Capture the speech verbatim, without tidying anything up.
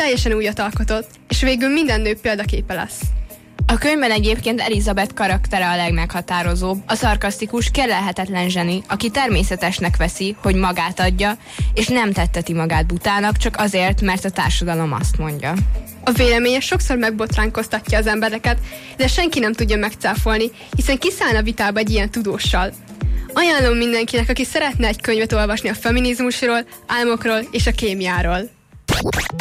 teljesen újat alkotott, és végül minden nő példaképe lesz. A könyvben egyébként Elizabeth karaktere a legmeghatározóbb, a szarkasztikus, kérlelhetetlen zseni, aki természetesnek veszi, hogy magát adja, és nem tetteti magát butának csak azért, mert a társadalom azt mondja. A véleménye sokszor megbotránkoztatja az embereket, de senki nem tudja megcáfolni, hiszen kiszállna vitába egy ilyen tudóssal. Ajánlom mindenkinek, aki szeretne egy könyvet olvasni a feminizmusról, álmokról és a kémiáról.